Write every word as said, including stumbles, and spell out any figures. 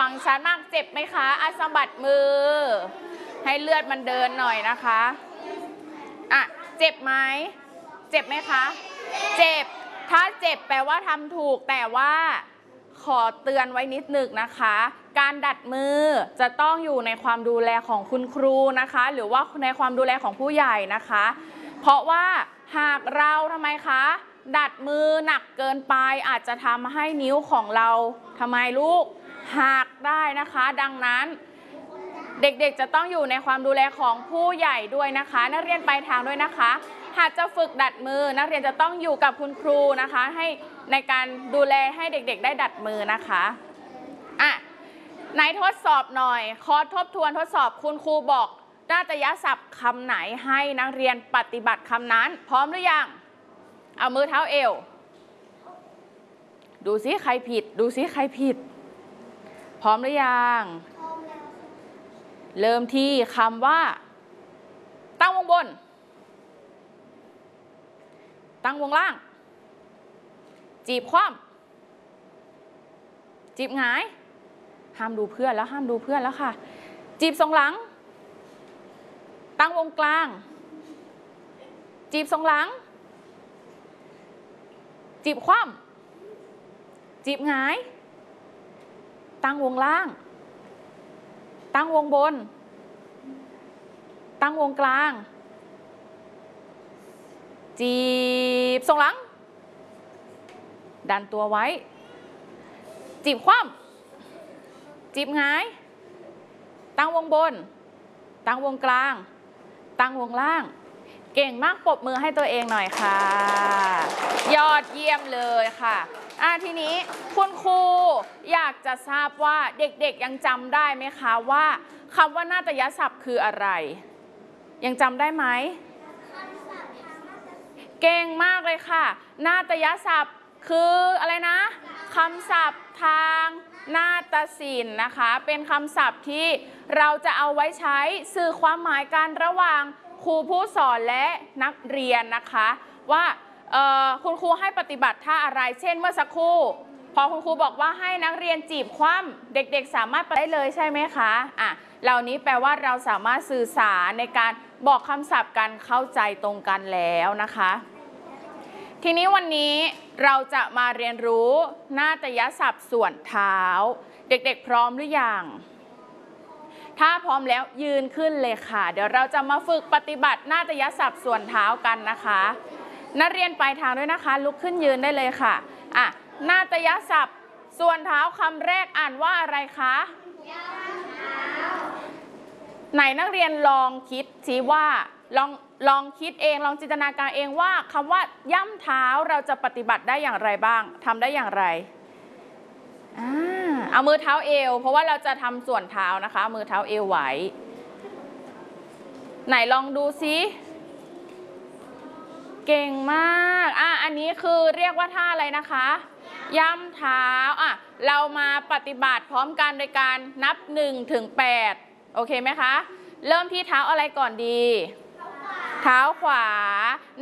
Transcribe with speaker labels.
Speaker 1: งชันมากเจ็บไหมคะอาสะบัดมือให้เลือดมันเดินหน่อยนะคะอ่ะเจ็บไหมเจ็บไหมคะเจ็บถ้าเจ็บแปลว่าทำถูกแต่ว่าขอเตือนไว้นิดหนึ่งนะคะการดัดมือจะต้องอยู่ในความดูแลของคุณครูนะคะหรือว่าในความดูแลของผู้ใหญ่นะคะเพราะว่าหากเราทำไมคะดัดมือหนักเกินไปอาจจะทำให้นิ้วของเราทำไมลูกหักได้นะคะดังนั้นเด็กๆจะต้องอยู่ในความดูแลของผู้ใหญ่ด้วยนะคะนักเรียนปลายทางด้วยนะคะหากจะฝึกดัดมือนักเรียนจะต้องอยู่กับคุณครูนะคะให้ในการดูแลให้เด็กๆได้ดัดมือนะคะอ่ะไหนทดสอบหน่อยคอร์สทบทวนทดสอบคุณครูบอกนาฏยศัพท์คำไหนให้นักเรียนปฏิบัติคำนั้นพร้อมหรือยังเอามือเท้าเอวดูซิใครผิดดูซิใครผิดพร้อมหรือยังเริ่มที่คำว่าตั้งวงบนตั้งวงล่างจีบคว่ำจีบหงายห้ามดูเพื่อนแล้วห้ามดูเพื่อนแล้วค่ะจีบทรงหลังตั้งวงกลางจีบทรงหลังจีบคว่ำจีบหงายตั้งวงล่างตั้งวงบนตั้งวงกลางจีบทรงหลังดันตัวไว้จีบคว่ำจีบหงายตั้งวงบนตั้งวงกลางตั้งวงล่างเก่งมากปรบมือให้ตัวเองหน่อยค่ะยอดเยี่ยมเลยค่ะอ่ะทีนี้คุณครูอยากจะทราบว่าเด็กๆยังจำได้ไหมคะว่าคำว่านาฏยศัพท์คืออะไรยังจำได้ไหมเก่งมากเลยค่ะนาฏยศัพท์คืออะไรนะคำศัพท์ทางนาฏศิลป์นะคะเป็นคำศัพท์ที่เราจะเอาไว้ใช้สื่อความหมายกันระหว่างครูผู้สอนและนักเรียนนะคะว่าคุณครูให้ปฏิบัติท่าอะไรเช่นเมื่อสักครู่พอคุณครูบอกว่าให้นักเรียนจีบคว่ำเด็กๆสามารถไปได้เลยใช่ไหมคะอ่ะเหล่านี้แปลว่าเราสามารถสื่อสารในการบอกคำศัพท์กันเข้าใจตรงกันแล้วนะคะทีนี้วันนี้เราจะมาเรียนรู้นาฏยศัพท์ส่วนเท้าเด็กๆพร้อมหรือยังถ้าพร้อมแล้วยืนขึ้นเลยค่ะเดี๋ยวเราจะมาฝึกปฏิบัตินาฏยศัพท์ส่วนเท้ากันนะคะนักเรียนปลายทางด้วยนะคะลุกขึ้นยืนได้เลยค่ะอ่ะนาฏยศัพท์ส่วนเท้าคำแรกอ่านว่าอะไรคะไหนนักเรียนลองคิดสิว่าลองลองคิดเองลองจินตนาการเองว่าคำว่าย่ำเท้าเราจะปฏิบัติได้อย่างไรบ้างทำได้อย่างไรอ่าเอามือเท้าเอวเพราะว่าเราจะทำส่วนเท้านะคะมือเท้าเอวไว้ไหนลองดูซิเก่งมากอ่ะอันนี้คือเรียกว่าท่าอะไรนะคะย่ำเท้าอ่ะเรามาปฏิบัติพร้อมกันโดยการนับหนึ่งถึงแปดโอเคไหมคะเริ่มที่เท้าอะไรก่อนดีเท้าขวา